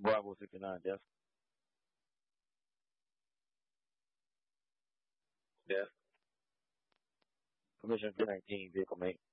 Bravo 69, death. Death. Permission for 19, vehicle mate.